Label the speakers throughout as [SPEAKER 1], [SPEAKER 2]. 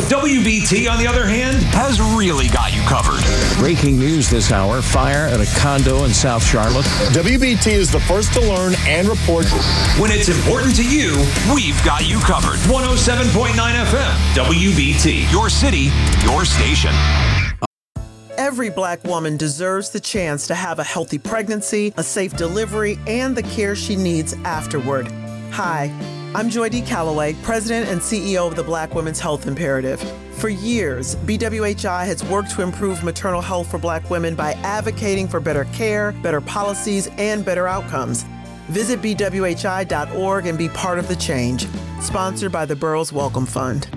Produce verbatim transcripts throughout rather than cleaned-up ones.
[SPEAKER 1] W B T, on the other hand, has really got you covered.
[SPEAKER 2] Breaking news this hour, fire at a condo in South Charlotte.
[SPEAKER 3] W B T is the first to learn and report.
[SPEAKER 1] When it's important to you, we've got you covered. one oh seven point nine F M, W B T, your city, your station.
[SPEAKER 4] Every Black woman deserves the chance to have a healthy pregnancy, a safe delivery, and the care she needs afterward. Hi, I'm Joy D. Calloway, President and C E O of the Black Women's Health Imperative. For years, B W H I has worked to improve maternal health for Black women by advocating for better care, better policies, and better outcomes. Visit B W H I dot org and be part of the change. Sponsored by the Burroughs Welcome Fund.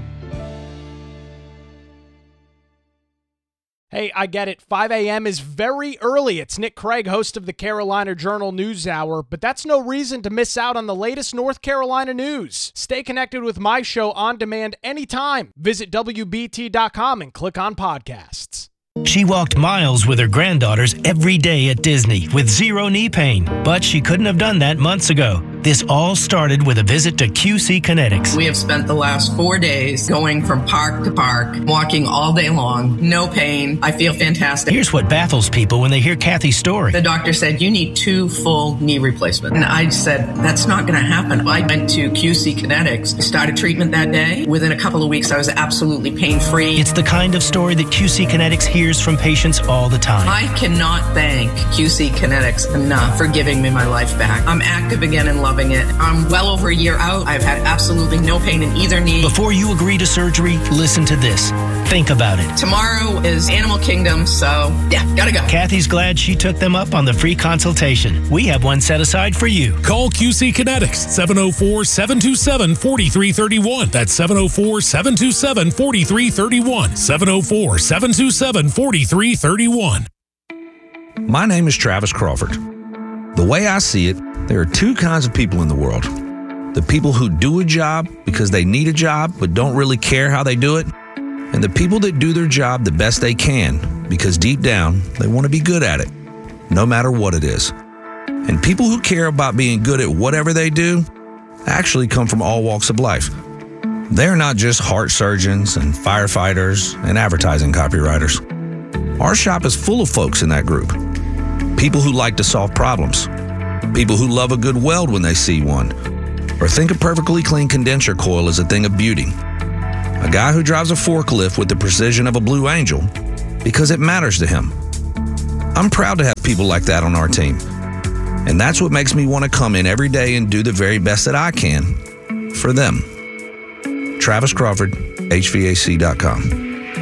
[SPEAKER 5] Hey, I get it. five a.m. is very early. It's Nick Craig, host of the Carolina Journal News Hour, but that's no reason to miss out on the latest North Carolina news. Stay connected with my show on demand anytime. Visit W B T dot com and click on podcasts.
[SPEAKER 6] She walked miles with her granddaughters every day at Disney with zero knee pain, but she couldn't have done that months ago. This all started with a visit to Q C Kinetics.
[SPEAKER 7] We have spent the last four days going from park to park, walking all day long, no pain. I feel fantastic.
[SPEAKER 6] Here's what baffles people when they hear Kathy's story.
[SPEAKER 7] The doctor said, you need two full knee replacements. And I said, that's not going to happen. I went to Q C Kinetics, started treatment that day. Within a couple of weeks, I was absolutely pain-free.
[SPEAKER 6] It's the kind of story that Q C Kinetics hears from patients all the time.
[SPEAKER 7] I cannot thank Q C Kinetics enough for giving me my life back. I'm active again and loving it. I'm well over a year out. I've had absolutely no pain in either knee.
[SPEAKER 6] Before you agree to surgery, listen to this. Think about it.
[SPEAKER 7] Tomorrow is Animal Kingdom, so yeah, gotta go.
[SPEAKER 6] Kathy's glad she took them up on the free consultation. We have one set aside for you.
[SPEAKER 8] Call Q C Kinetics, seven oh four, seven two seven, four three three one. That's seven oh four, seven two seven, four three three one. seven oh four, seven two seven, four three three one.
[SPEAKER 9] My name is Travis Crawford. The way I see it, there are two kinds of people in the world. The people who do a job because they need a job but don't really care how they do it, and the people that do their job the best they can because deep down they want to be good at it, no matter what it is. And people who care about being good at whatever they do actually come from all walks of life. They're not just heart surgeons and firefighters and advertising copywriters. Our shop is full of folks in that group. People who like to solve problems. People who love a good weld when they see one, or think a perfectly clean condenser coil is a thing of beauty. A guy who drives a forklift with the precision of a Blue Angel because it matters to him. I'm proud to have people like that on our team, and that's what makes me want to come in every day and do the very best that I can for them. Travis Crawford, H V A C dot com.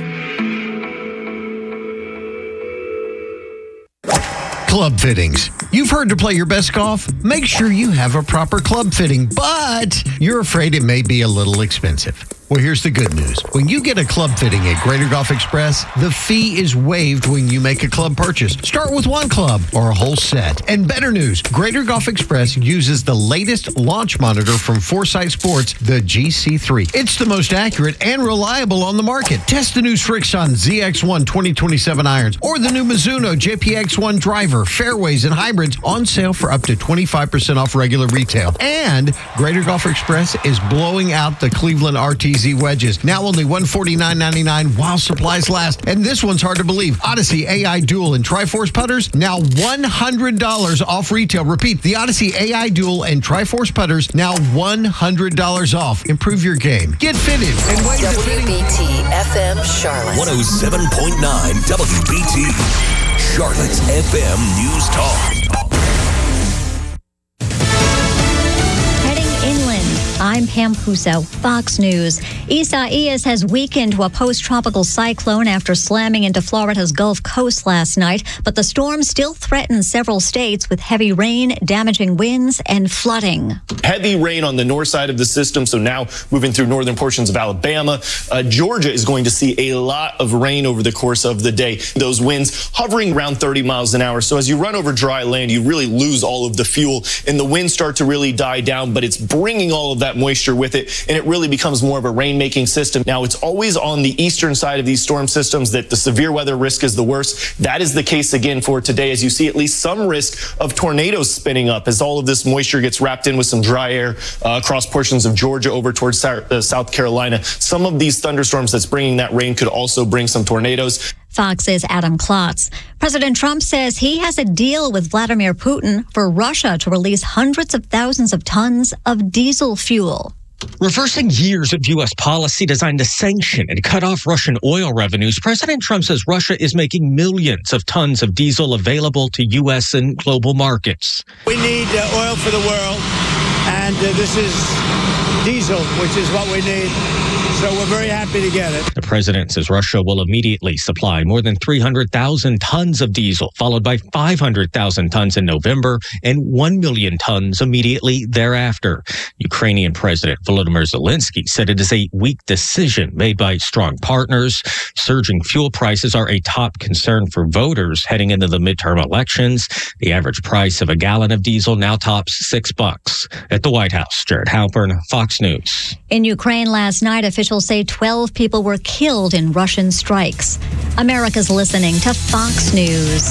[SPEAKER 10] Club fittings. You've heard to play your best golf? Make sure you have a proper club fitting, but you're afraid it may be a little expensive. Well, here's the good news. When you get a club fitting at Greater Golf Express, the fee is waived when you make a club purchase. Start with one club or a whole set. And better news, Greater Golf Express uses the latest launch monitor from Foresight Sports, the G C three. It's the most accurate and reliable on the market. Test the new Srixon Z X one twenty twenty-seven irons or the new Mizuno J P X one driver, fairways, and hybrids on sale for up to twenty-five percent off regular retail. And Greater Golf Express is blowing out the Cleveland R T Z wedges. Now only one hundred forty-nine ninety-nine while supplies last. And this one's hard to believe. Odyssey A I Dual and Triforce putters, now one hundred dollars off retail. Repeat, the Odyssey A I Dual and Triforce putters, now one hundred dollars off. Improve your game. Get fitted and wait
[SPEAKER 11] W B T F M Charlotte.
[SPEAKER 1] one oh seven point nine W B T, Charlotte's F M News Talk.
[SPEAKER 12] I'm Pam Puso, Fox News. Isaias has weakened to a post-tropical cyclone after slamming into Florida's Gulf Coast last night, but the storm still threatens several states with heavy rain, damaging winds, and flooding.
[SPEAKER 13] Heavy rain on the north side of the system, so now moving through northern portions of Alabama. Uh, Georgia is going to see a lot of rain over the course of the day. Those winds hovering around thirty miles an hour, so as you run over dry land, you really lose all of the fuel, and the winds start to really die down, but it's bringing all of that moisture with it, and it really becomes more of a rain-making system. Now, it's always on the eastern side of these storm systems that the severe weather risk is the worst. That is the case again for today, as you see at least some risk of tornadoes spinning up as all of this moisture gets wrapped in with some dry air uh, across portions of Georgia over towards uh, South Carolina. Some of these thunderstorms that's bringing that rain could also bring some tornadoes.
[SPEAKER 12] Fox's Adam Klotz. President Trump says he has a deal with Vladimir Putin for Russia to release hundreds of thousands of tons of diesel fuel.
[SPEAKER 14] Reversing years of U S policy designed to sanction and cut off Russian oil revenues, President Trump says Russia is making millions of tons of diesel available to U S and global markets.
[SPEAKER 15] We need uh, oil for the world, and uh, this is diesel, which is what we need. So we're very happy to get it.
[SPEAKER 14] The president says Russia will immediately supply more than three hundred thousand tons of diesel, followed by five hundred thousand tons in November and one million tons immediately thereafter. Ukrainian President Volodymyr Zelensky said it is a weak decision made by strong partners. Surging fuel prices are a top concern for voters heading into the midterm elections. The average price of a gallon of diesel now tops six bucks. At the White House, Jared Halpern, Fox News.
[SPEAKER 12] In Ukraine last night, officials say twelve people were killed in Russian strikes. America's listening to Fox News.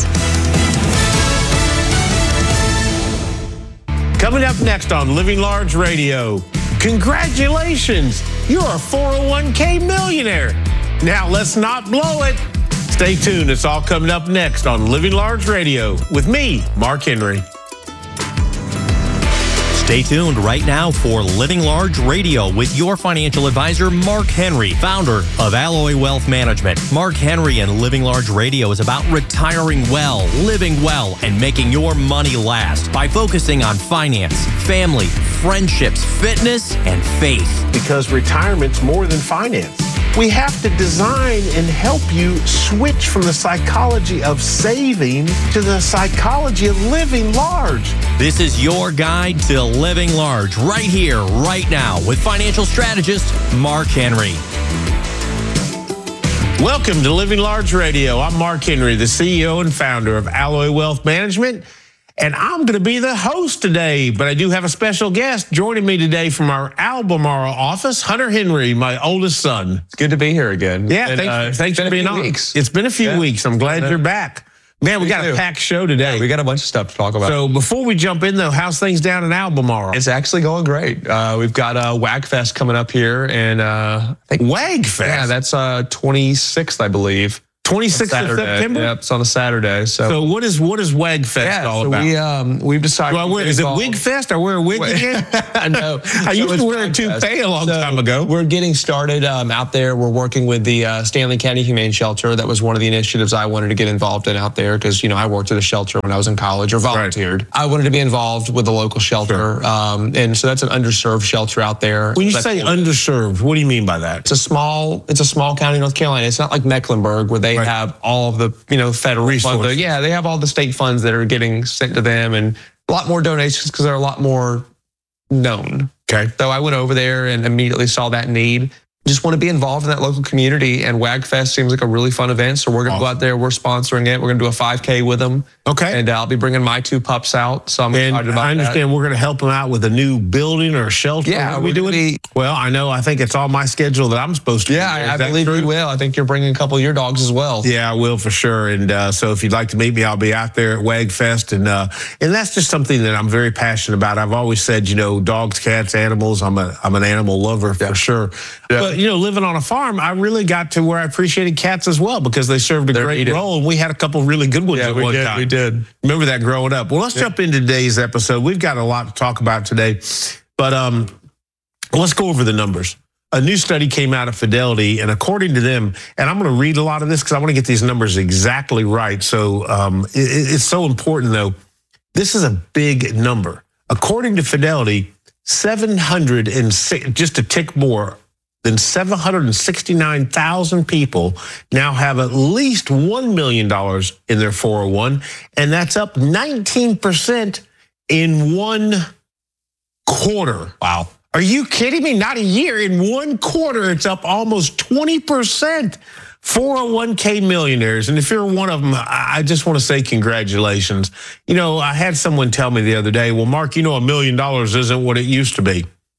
[SPEAKER 16] Coming up next on Living Large Radio, congratulations, you're a four oh one k millionaire. Now let's not blow it. Stay tuned, it's all coming up next on Living Large Radio with me, Mark Henry.
[SPEAKER 17] Stay tuned right now for Living Large Radio with your financial advisor, Mark Henry, founder of Alloy Wealth Management. Mark Henry and Living Large Radio is about retiring well, living well, and making your money last by focusing on finance, family, friendships, fitness, and faith.
[SPEAKER 16] Because retirement's more than finance. We have to design and help you switch from the psychology of saving to the psychology of living large.
[SPEAKER 17] This is your guide to living large right here, right now with financial strategist Mark Henry.
[SPEAKER 16] Welcome to Living Large Radio. I'm Mark Henry, the C E O and founder of Alloy Wealth Management. And I'm going to be the host today, but I do have a special guest joining me today from our Albemarle office, Hunter Henry, my oldest son.
[SPEAKER 18] It's good to be here again.
[SPEAKER 16] Yeah,
[SPEAKER 18] and,
[SPEAKER 16] thanks,
[SPEAKER 18] uh,
[SPEAKER 16] thanks for being on.
[SPEAKER 18] Weeks.
[SPEAKER 16] It's been a few
[SPEAKER 18] yeah.
[SPEAKER 16] weeks. I'm glad
[SPEAKER 18] yeah.
[SPEAKER 16] you're back. Man, we got
[SPEAKER 18] too.
[SPEAKER 16] a packed show today.
[SPEAKER 18] Yeah, we got a bunch of stuff to talk about.
[SPEAKER 16] So before we jump in, though, how's things down in Albemarle?
[SPEAKER 18] It's actually going great. Uh, we've got uh, WAGFest coming up here, and uh, I think
[SPEAKER 16] WAGFest?
[SPEAKER 18] Yeah, that's uh, twenty-sixth, I believe.
[SPEAKER 16] twenty-sixth of September?
[SPEAKER 18] Yep, it's on a Saturday. So,
[SPEAKER 16] so what is what is WAGFest
[SPEAKER 18] yeah,
[SPEAKER 16] all
[SPEAKER 18] so
[SPEAKER 16] about?
[SPEAKER 18] We, um, we've decided.
[SPEAKER 16] Well, wear, is it Wigfest? I wear a wig again?
[SPEAKER 18] No.
[SPEAKER 16] I used
[SPEAKER 18] so
[SPEAKER 16] to wear a toupee a long
[SPEAKER 18] so
[SPEAKER 16] time ago.
[SPEAKER 18] We're getting started um, out there. We're working with the uh, Stanley County Humane Shelter. That was one of the initiatives I wanted to get involved in out there because, you know, I worked at a shelter when I was in college or volunteered. Right. I wanted to be involved with the local shelter. Sure. Um, and so that's an underserved shelter out there.
[SPEAKER 16] When you
[SPEAKER 18] that's
[SPEAKER 16] say underserved, what do you mean by that?
[SPEAKER 18] It's a small, it's a small county in North Carolina. It's not like Mecklenburg where they right. have all of the, you know, federal funds. Yeah, they have all the state funds that are getting sent to them and a lot more donations because they're a lot more known.
[SPEAKER 16] Okay.
[SPEAKER 18] So I went over there and immediately saw that need. Just want to be involved in that local community, and WAGFest seems like a really fun event. So we're going to awesome. go out there. We're sponsoring it. We're going to do a five K with them.
[SPEAKER 16] Okay.
[SPEAKER 18] And uh, I'll be bringing my two pups out. So I'm
[SPEAKER 16] and
[SPEAKER 18] excited about that.
[SPEAKER 16] I understand
[SPEAKER 18] that.
[SPEAKER 16] we're going to help them out with a new building or a shelter.
[SPEAKER 18] Yeah,
[SPEAKER 16] are we doing? Be, well, I know. I think it's on my schedule that I'm supposed to.
[SPEAKER 18] Yeah,
[SPEAKER 16] be
[SPEAKER 18] I, I believe true? you will. I think you're bringing a couple of your dogs as well.
[SPEAKER 16] Yeah, I will for sure. And uh, so if you'd like to meet me, I'll be out there at WAGFest, and uh, and that's just something that I'm very passionate about. I've always said, you know, dogs, cats, animals. I'm a I'm an animal lover yeah. for sure. Yeah. But you know, living on a farm, I really got to where I appreciated cats as well because they served a They're great needed. role, and we had a couple really good ones
[SPEAKER 18] yeah,
[SPEAKER 16] at
[SPEAKER 18] we
[SPEAKER 16] one
[SPEAKER 18] did,
[SPEAKER 16] time.
[SPEAKER 18] We did.
[SPEAKER 16] Remember that growing up. Well, let's yeah. jump into today's episode. We've got a lot to talk about today, but um, let's go over the numbers. A new study came out of Fidelity, and according to them, and I'm going to read a lot of this because I want to get these numbers exactly right. So um, it, it's so important, though. This is a big number. According to Fidelity, seven hundred six, just a tick more than seven hundred sixty-nine thousand people now have at least one million dollars in their four oh one, and that's up nineteen percent in one quarter.
[SPEAKER 18] Wow.
[SPEAKER 16] Are you kidding me? Not a year. In one quarter, it's up almost twenty percent. four oh one k millionaires. And if you're one of them, I just want to say congratulations. You know, I had someone tell me the other day, well, Mark, you know, a million dollars isn't what it used to be.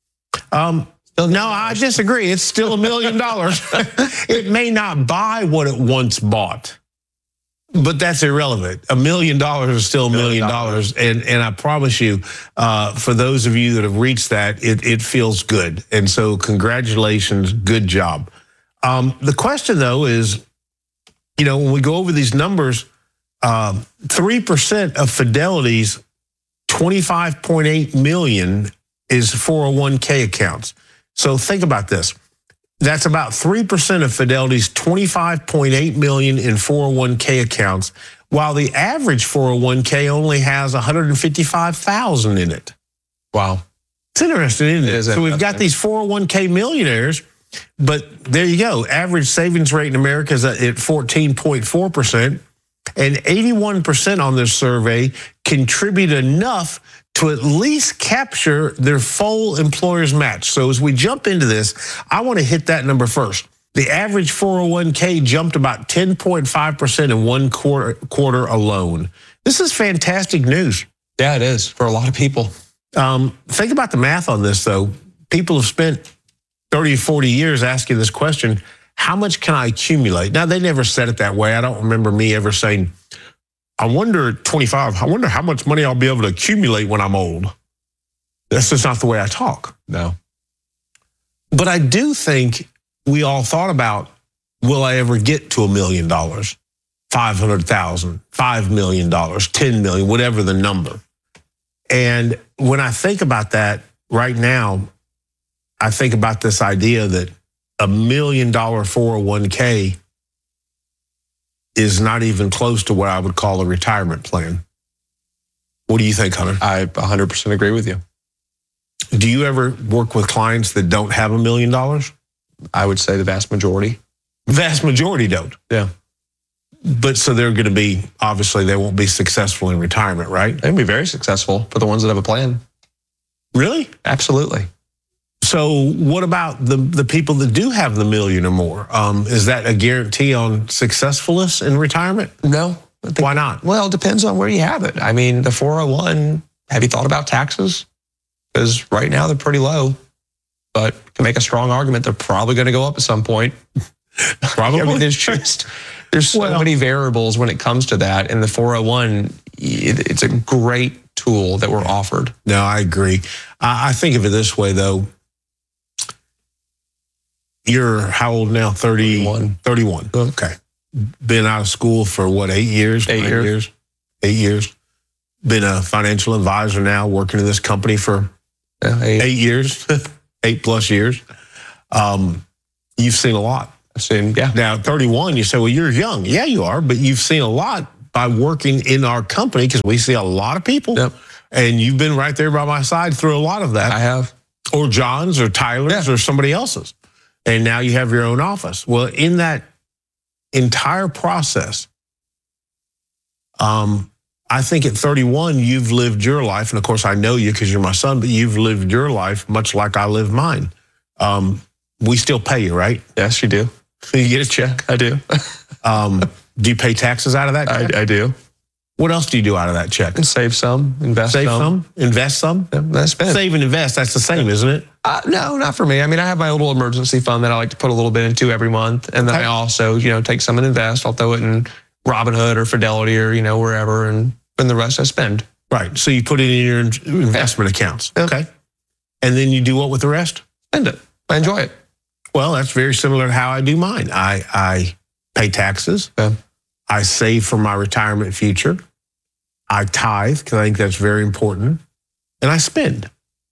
[SPEAKER 16] Um, no, I disagree. It's still a million dollars. It may not buy what it once bought, but that's irrelevant. A million dollars is still a million dollars. And, and I promise you, uh, for those of you that have reached that, it, it feels good. And so congratulations, good job. Um, the question, though, is, you know, when we go over these numbers, um, three percent of Fidelity's twenty-five point eight million is four oh one k accounts. So think about this. That's about three percent of Fidelity's twenty-five point eight million in four oh one k accounts, while the average four oh one k only has one hundred fifty-five thousand in it.
[SPEAKER 18] Wow.
[SPEAKER 16] It's interesting, isn't it?
[SPEAKER 18] It is
[SPEAKER 16] so we've got these four oh one k millionaires, but there you go. Average savings rate in America is at fourteen point four percent, and eighty-one percent on this survey contribute enough to at least capture their full employer's match. So as we jump into this, I want to hit that number first. The average four oh one k jumped about ten point five percent in one quarter, quarter alone. This is fantastic news.
[SPEAKER 18] Yeah, it is for a lot of people.
[SPEAKER 16] Um, think about the math on this, though. People have spent thirty, forty years asking this question, how much can I accumulate? Now, they never said it that way. I don't remember me ever saying, I wonder, twenty-five, I wonder how much money I'll be able to accumulate when I'm old. That's just not the way I talk.
[SPEAKER 18] No.
[SPEAKER 16] But I do think we all thought about, will I ever get to a million dollars, five hundred thousand, five million dollars, ten million, whatever the number. And when I think about that right now, I think about this idea that a million dollar four oh one k is not even close to what I would call a retirement plan. What do you think, Hunter?
[SPEAKER 18] I one hundred percent agree with you.
[SPEAKER 16] Do you ever work with clients that don't have a million dollars?
[SPEAKER 18] I would say the vast majority.
[SPEAKER 16] Vast majority don't.
[SPEAKER 18] Yeah.
[SPEAKER 16] But so they're going to be, obviously they won't be successful in retirement, right?
[SPEAKER 18] They'll be very successful for the ones that have a plan.
[SPEAKER 16] Really?
[SPEAKER 18] Absolutely.
[SPEAKER 16] So what about the, the people that do have the million or more? Um, is that a guarantee on successfulness in retirement?
[SPEAKER 18] No.
[SPEAKER 16] Why not?
[SPEAKER 18] Well, it depends on where you have it. I mean, the four oh one, have you thought about taxes? Because right now they're pretty low, but can make a strong argument they're probably going to go up at some point.
[SPEAKER 16] Probably.
[SPEAKER 18] I mean, there's just, there's so well, many variables when it comes to that. And the four oh one, it's a great tool that we're offered.
[SPEAKER 16] No, I agree. I think of it this way, though. You're how old now? thirty-one. thirty-one. Okay. Been out of school for what, eight years?
[SPEAKER 18] Eight years.
[SPEAKER 16] years. Eight years. Been a financial advisor now, working in this company for
[SPEAKER 18] yeah, eight.
[SPEAKER 16] eight years, eight plus years. Um, you've seen a lot.
[SPEAKER 18] I've seen, yeah.
[SPEAKER 16] Now, thirty-one, you say, well, you're young. Yeah, you are, but you've seen a lot by working in our company because we see a lot of people.
[SPEAKER 18] Yep.
[SPEAKER 16] And you've been right there by my side through a lot of that.
[SPEAKER 18] I have.
[SPEAKER 16] Or John's or Tyler's
[SPEAKER 18] yeah.
[SPEAKER 16] or somebody else's. And now you have your own office. Well, in that entire process, um, I think at thirty-one, you've lived your life. And of course, I know you because you're my son, but you've lived your life much like I live mine. Um, we still pay you, right?
[SPEAKER 18] Yes, you do.
[SPEAKER 16] You get a check?
[SPEAKER 18] I do.
[SPEAKER 16] um, do you pay taxes out of that check?
[SPEAKER 18] I, I do.
[SPEAKER 16] What else do you do out of that check?
[SPEAKER 18] And save some, invest
[SPEAKER 16] save
[SPEAKER 18] some.
[SPEAKER 16] some, invest some.
[SPEAKER 18] Yeah, that's spend.
[SPEAKER 16] Save and invest. That's the same, isn't it?
[SPEAKER 18] Uh, no, not for me. I mean, I have my little emergency fund that I like to put a little bit into every month, and then okay. I also, you know, take some and invest. I'll throw it in Robinhood or Fidelity or you know wherever, and then the rest I spend.
[SPEAKER 16] Right. So you put it in your investment yeah. accounts. Okay. And then you do what with the rest?
[SPEAKER 18] Spend it. I enjoy it.
[SPEAKER 16] Well, that's very similar to how I do mine. I I pay taxes.
[SPEAKER 18] Yeah.
[SPEAKER 16] I save for my retirement future. I tithe because I think that's very important, and I spend.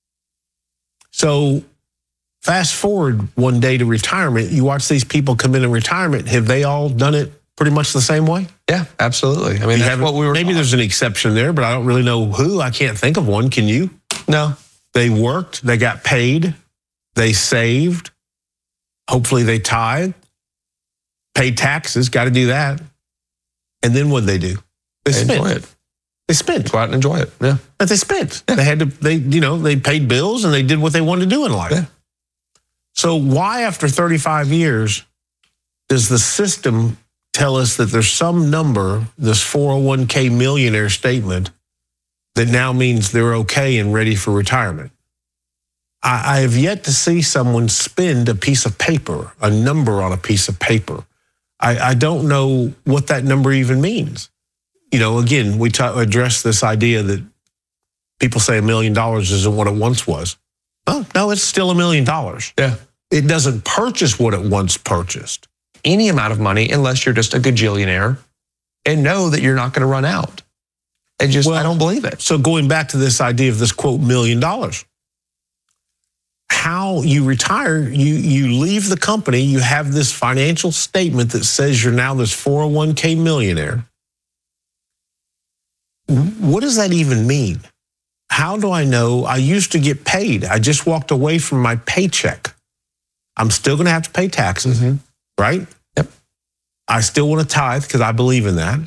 [SPEAKER 16] So fast forward one day to retirement, you watch these people come into retirement. Have they all done it pretty much the same way?
[SPEAKER 18] Yeah, absolutely. I mean, that's what we were.
[SPEAKER 16] Maybe there's an exception there, but I don't really know who. I can't think of one. Can you?
[SPEAKER 18] No.
[SPEAKER 16] They worked, they got paid, they saved, hopefully they tithe, paid taxes, got to do that. And then what'd they do?
[SPEAKER 18] They, they enjoy it.
[SPEAKER 16] They spent.
[SPEAKER 18] Go out and enjoy it. Yeah.
[SPEAKER 16] But they spent.
[SPEAKER 18] Yeah.
[SPEAKER 16] They had to, they, you know, they paid bills and they did what they wanted to do in life.
[SPEAKER 18] Yeah.
[SPEAKER 16] So why after thirty-five years does the system tell us that there's some number, this four oh one k millionaire statement, that now means they're okay and ready for retirement? I, I have yet to see someone spend a piece of paper, a number on a piece of paper. I, I don't know what that number even means. You know, again, we ta- address this idea that people say a million dollars isn't what it once was. Well, no, it's still a million dollars.
[SPEAKER 18] Yeah.
[SPEAKER 16] It doesn't purchase what it once purchased.
[SPEAKER 18] Any amount of money, unless you're just a gajillionaire and know that you're not going to run out. And just, well, I don't believe it.
[SPEAKER 16] So going back to this idea of this quote million dollars, how you retire, you, you leave the company, you have this financial statement that says you're now this four oh one k millionaire. What does that even mean? How do I know? I used to get paid. I just walked away from my paycheck. I'm still going to have to pay taxes, mm-hmm. right?
[SPEAKER 18] Yep.
[SPEAKER 16] I still want to tithe because I believe in that.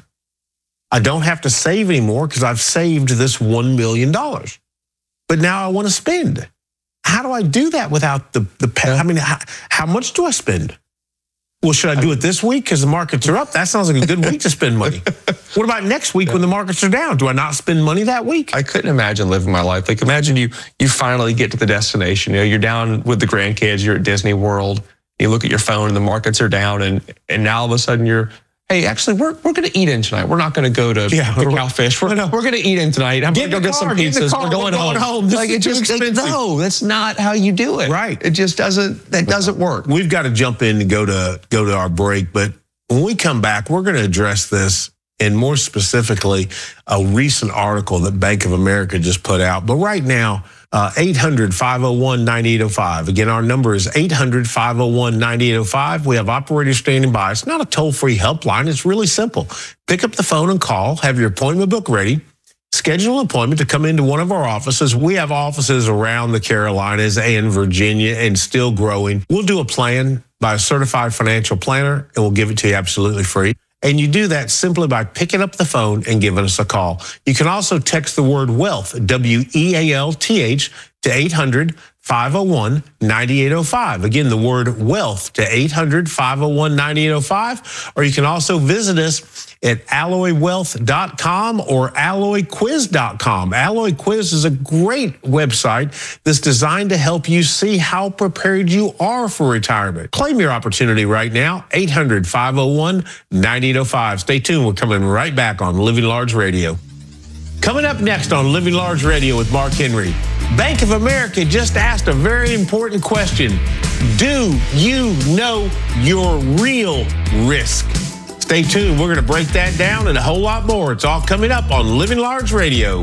[SPEAKER 16] I don't have to save anymore because I've saved this one million dollars. But now I want to spend. How do I do that without the, the pay? I mean, how, how much do I spend? Well, should I do it this week because the markets are up? That sounds like a good week to spend money. What about next week when the markets are down? Do I not spend money that week?
[SPEAKER 18] I couldn't imagine living my life. Like, imagine you you finally get to the destination. You know, you're down with the grandkids, you're at Disney World. You look at your phone and the markets are down, and and now all of a sudden you're, hey, actually, we're we're going to eat in tonight. We're not going to go to
[SPEAKER 16] yeah,
[SPEAKER 18] the Cowfish. We're, we're going to eat in tonight. I'm going to go get some pizzas. We're going,
[SPEAKER 16] we're going home.
[SPEAKER 18] home. Like, it just, like, no, that's not how you do it.
[SPEAKER 16] Right.
[SPEAKER 18] It just doesn't, that doesn't work.
[SPEAKER 16] We've got to jump in and go to, go to our break. But when we come back, we're going to address this, and more specifically, a recent article that Bank of America just put out. But right now, Uh, eight hundred, five oh one, nine eight oh five. Again, our number is eight hundred, five oh one, nine eight oh five. We have operators standing by. It's not a toll-free helpline. It's really simple. Pick up the phone and call. Have your appointment book ready. Schedule an appointment to come into one of our offices. We have offices around the Carolinas and Virginia and still growing. We'll do a plan by a certified financial planner, and we'll give it to you absolutely free. And you do that simply by picking up the phone and giving us a call. You can also text the word wealth, W E A L T H, to eight hundred, five oh one, nine eight oh five. Again, the word wealth to eight hundred, five oh one, nine eight oh five. Or you can also visit us at alloy wealth dot com or alloy quiz dot com. Alloy Quiz is a great website that's designed to help you see how prepared you are for retirement. Claim your opportunity right now, eight hundred, five oh one, nine eight oh five. Stay tuned. We're coming right back on Living Large Radio. Coming up next on Living Large Radio with Mark Henry, Bank of America just asked a very important question. Do you know your real risk? Stay tuned. We're going to break that down and a whole lot more. It's all coming up on Living Large Radio.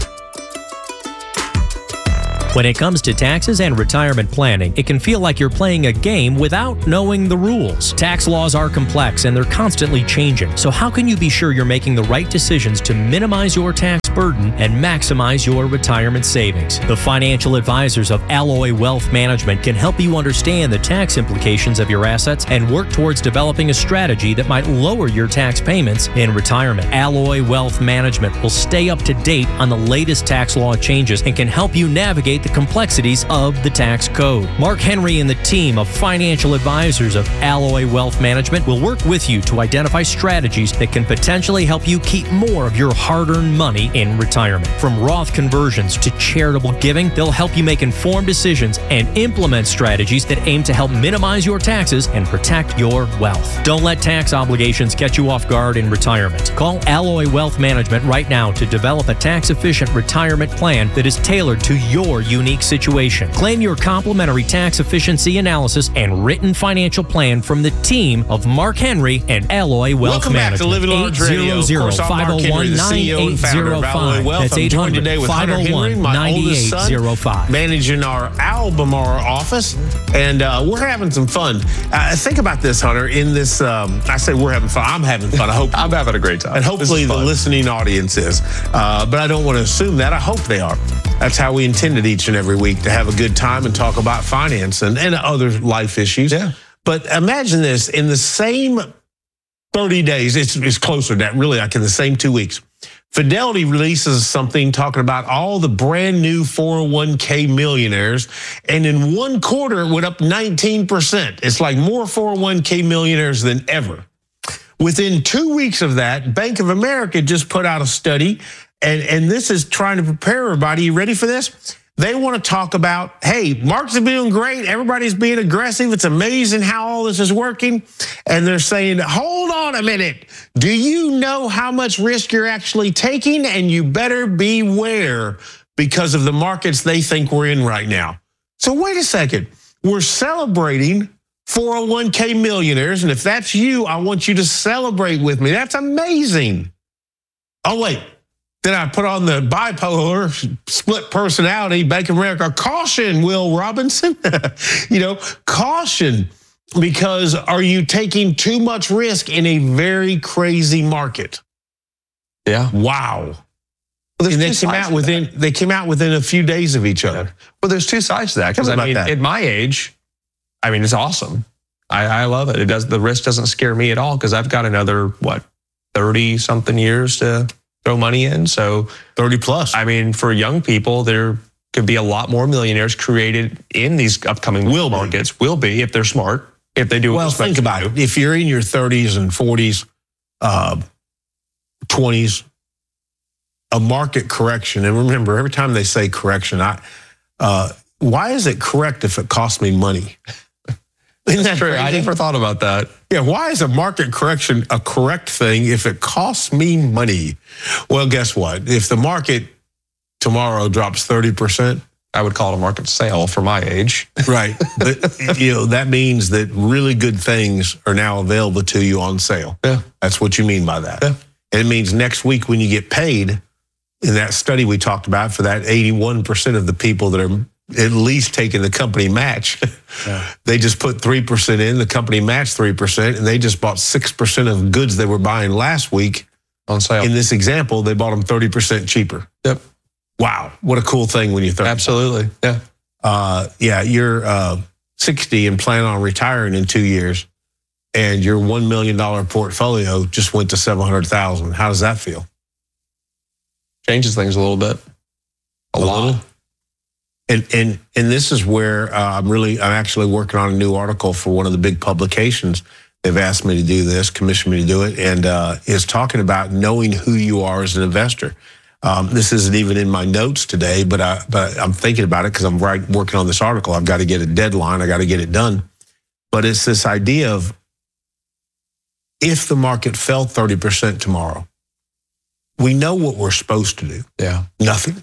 [SPEAKER 17] When it comes to taxes and retirement planning, it can feel like you're playing a game without knowing the rules. Tax laws are complex and they're constantly changing. So how can you be sure you're making the right decisions to minimize your tax burden and maximize your retirement savings? The financial advisors of Alloy Wealth Management can help you understand the tax implications of your assets and work towards developing a strategy that might lower your tax payments in retirement. Alloy Wealth Management will stay up to date on the latest tax law changes and can help you navigate the complexities of the tax code. Mark Henry and the team of financial advisors of Alloy Wealth Management will work with you to identify strategies that can potentially help you keep more of your hard-earned money in retirement. From Roth conversions to charitable giving, they'll help you make informed decisions and implement strategies that aim to help minimize your taxes and protect your wealth. Don't let tax obligations catch you off guard in retirement. Call Alloy Wealth Management right now to develop a tax-efficient retirement plan that is tailored to your unique situation. Claim your complimentary tax efficiency analysis and written financial plan from the team of Mark Henry and Alloy Wealth
[SPEAKER 16] Welcome
[SPEAKER 17] Management.
[SPEAKER 16] Welcome back to Living Large Radio. Of course, I'm Mark Henry, the C E O and founder of Alloy Wealth. I'm joined today with Hunter Henry, my oldest son, managing our Albemarle office, and uh, we're having some fun. Uh, think about this, Hunter. In this, um, I say we're having fun. I'm having fun. I hope
[SPEAKER 18] I'm having a great time,
[SPEAKER 16] and hopefully the listening audience is. Uh, but I don't want to assume that. I hope they are. That's how we intended each and every week to have a good time and talk about finance and, and other life issues.
[SPEAKER 18] Yeah.
[SPEAKER 16] But imagine this, in the same thirty days, it's, it's closer to that, really, like in the same two weeks, Fidelity releases something talking about all the brand new four oh one k millionaires. And in one quarter, it went up nineteen percent. It's like more four oh one k millionaires than ever. Within two weeks of that, Bank of America just put out a study, and, and this is trying to prepare everybody. You ready for this? They want to talk about, hey, markets are doing great. Everybody's being aggressive. It's amazing how all this is working. And they're saying, hold on a minute. Do you know how much risk you're actually taking? And you better beware because of the markets they think we're in right now. So wait a second. We're celebrating four oh one k millionaires. And if that's you, I want you to celebrate with me. That's amazing. Oh, wait. Then I put on the bipolar split personality, Bank of America. Caution, Will Robinson. You know, caution, because are you taking too much risk in a very crazy market?
[SPEAKER 18] Yeah.
[SPEAKER 16] Wow.
[SPEAKER 18] Well,
[SPEAKER 16] and they came out within they came out within a few days of each other.
[SPEAKER 18] Well, there's two sides to that. Because I mean, at my age, I mean, it's awesome. I, I love it. It does. The risk doesn't scare me at all because I've got another what, thirty something years to throw money in. So
[SPEAKER 16] thirty plus.
[SPEAKER 18] I mean, for young people, there could be a lot more millionaires created in these upcoming will markets. Will be if they're smart, if they do.
[SPEAKER 16] Well, think about it. If you're in your thirties and forties, uh, twenties, a market correction, and remember, every time they say correction, I uh, why is it correct if it costs me money?
[SPEAKER 18] Isn't that true? I never thought about that.
[SPEAKER 16] Yeah, why is a market correction a correct thing if it costs me money? Well, guess what? If the market tomorrow drops thirty percent,
[SPEAKER 18] I would call it a market sale for my age.
[SPEAKER 16] Right. But you know, that means that really good things are now available to you on sale.
[SPEAKER 18] Yeah.
[SPEAKER 16] That's what you mean by that.
[SPEAKER 18] Yeah.
[SPEAKER 16] And it means next week when you get paid, in that study we talked about, for that eighty-one percent of the people that are at least taking the company match, yeah. They just put three percent in, the company matched three percent, and they just bought six percent of goods they were buying last week
[SPEAKER 18] on sale.
[SPEAKER 16] In this example, they bought them thirty percent cheaper.
[SPEAKER 18] Yep.
[SPEAKER 16] Wow, what a cool thing when you're thirty.
[SPEAKER 18] Absolutely, yeah.
[SPEAKER 16] Uh, yeah, you're uh, sixty and plan on retiring in two years, and your one million dollars portfolio just went to seven hundred thousand dollars. How does that feel?
[SPEAKER 18] Changes things a little bit. A, a lot. Little?
[SPEAKER 16] And and and this is where uh, I'm really, I'm actually working on a new article for one of the big publications. They've asked me to do this, commissioned me to do it, and uh, is talking about knowing who you are as an investor. Um, this isn't even in my notes today, but I but I'm thinking about it because I'm right, working on this article. I've got to get a deadline. I got to get it done. But it's this idea of if the market fell thirty percent tomorrow, we know what we're supposed to do.
[SPEAKER 18] Yeah,
[SPEAKER 16] nothing.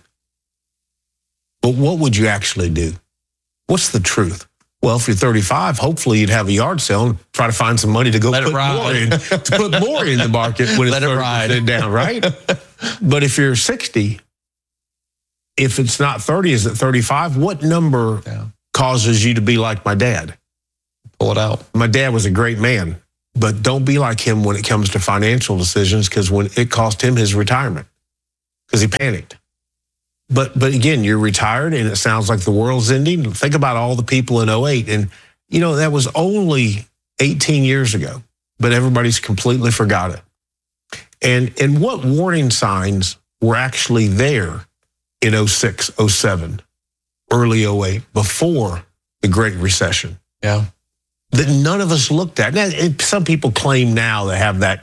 [SPEAKER 16] But what would you actually do? What's the truth? Well, if you're thirty-five, hopefully you'd have a yard sale and try to find some money to go
[SPEAKER 18] Let
[SPEAKER 16] put more in, to put more in the market when it's thirty percent down, right? But if you're sixty, if it's not thirty, is it thirty-five? What number yeah. causes you to be like my dad?
[SPEAKER 18] Pull it out.
[SPEAKER 16] My dad was a great man, but don't be like him when it comes to financial decisions, because when it cost him his retirement, because he panicked. But but again, you're retired and it sounds like the world's ending. Think about all the people in oh eight. And, you know, that was only eighteen years ago, but everybody's completely forgot it. And, and what warning signs were actually there in oh six, oh seven, early oh eight, before the Great Recession?
[SPEAKER 18] Yeah.
[SPEAKER 16] That none of us looked at. Now, some people claim now they have that